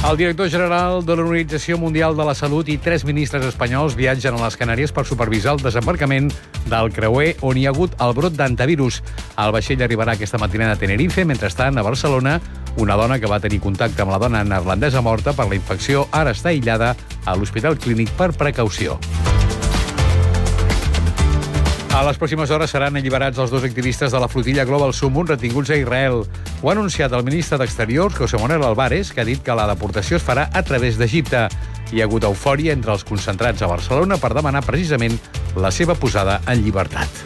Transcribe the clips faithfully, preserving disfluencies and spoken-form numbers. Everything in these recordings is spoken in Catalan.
El director general de l'Organització Mundial de la Salut i tres ministres espanyols viatgen a les Canàries per supervisar el desembarcament del creuer on hi ha hagut el brot d'antivirus. El vaixell arribarà aquesta matinada a Tenerife. Mentrestant, a Barcelona, una dona que va tenir contacte amb la dona neerlandesa morta per la infecció ara està aïllada a l'Hospital Clínic per precaució. A les pròximes hores seran alliberats els dos activistes de la flotilla Global Summon retinguts a Israel. Ho ha anunciat el ministre d'Exteriors, José Manuel Álvarez, que ha dit que la deportació es farà a través d'Egipte. Hi ha hagut eufòria entre els concentrats a Barcelona per demanar precisament la seva posada en llibertat.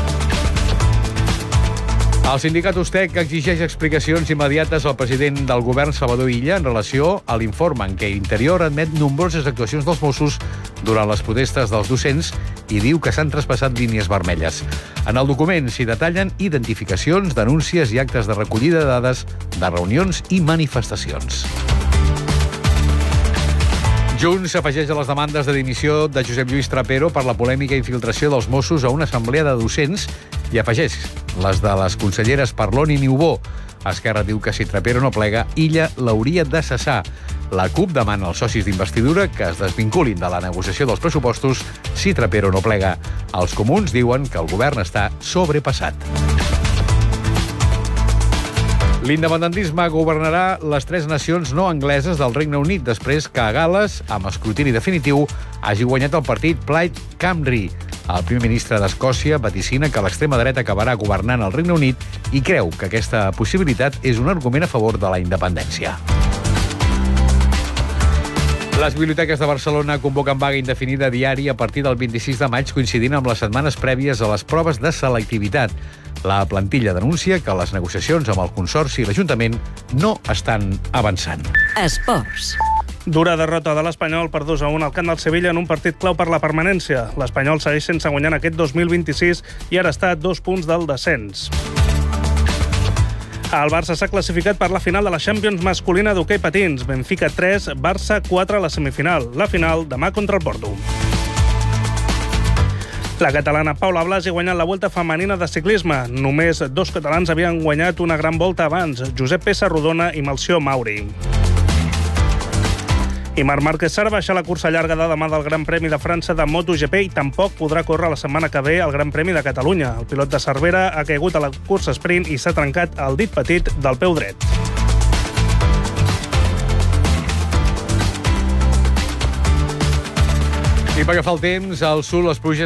El sindicat Ustec exigeix explicacions immediates al president del govern, Salvador Illa, en relació a l'informe en què Interior admet nombroses actuacions dels Mossos durant les protestes dels docents i diu que s'han traspassat línies vermelles. En el document s'hi detallen identificacions, denúncies i actes de recollida de dades de reunions i manifestacions. Junts s'afegeix a les demandes de dimissió de Josep Lluís Trapero per la polèmica infiltració dels Mossos a una assemblea de docents i afegeix les de les conselleres Parlon i Niubó. Esquerra diu que si Trapero no plega, Illa l'hauria de cessar. La CUP demana als socis d'investidura que es desvinculin de la negociació dels pressupostos si Trapero no plega. Els comuns diuen que el govern està sobrepassat. L'independentisme governarà les tres nacions no angleses del Regne Unit després que a Gal·les, amb escrutini definitiu, hagi guanyat el partit Plaid Cymru. El primer ministre d'Escòcia vaticina que l'extrema dreta acabarà governant el Regne Unit i creu que aquesta possibilitat és un argument a favor de la independència. Les biblioteques de Barcelona convoquen vaga indefinida diària a partir del vint-i-sis de maig, coincidint amb les setmanes prèvies a les proves de selectivitat. La plantilla denuncia que les negociacions amb el Consorci i l'Ajuntament no estan avançant. Esports. Dura derrota de l'Espanyol per dos a un al camp del Sevilla en un partit clau per la permanència. L'Espanyol segueix sense guanyar en aquest dos mil vint-i-sis i ara està a dos punts del descens. El Barça s'ha classificat per la final de la Champions masculina d'hoquei patins. Benfica tres, Barça quatre a la semifinal. La final demà contra el Porto. La catalana Paula Blasi ha guanyat la Volta femenina de ciclisme. Només dos catalans havien guanyat una gran volta abans, Josep Pessarrodona i Melcior Mauri. I Marc Márquez s'ha de baixar la cursa llarga de demà del Gran Premi de França de MotoGP i tampoc podrà córrer la setmana que ve al Gran Premi de Catalunya. El pilot de Cervera ha caigut a la cursa sprint i s'ha trencat el dit petit del peu dret. I pel que fa al temps, al sud les pluges